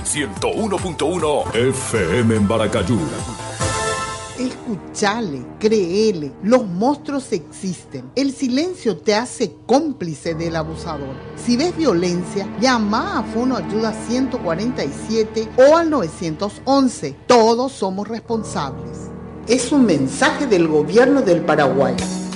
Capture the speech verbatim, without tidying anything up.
ciento uno punto uno F M en Baracayú. Escuchale, créele, los monstruos existen. El silencio te hace cómplice del abusador. Si ves violencia, llama a Fono Ayuda ciento cuarenta y siete o al nueve once. Todos somos responsables. Es un mensaje del gobierno del Paraguay.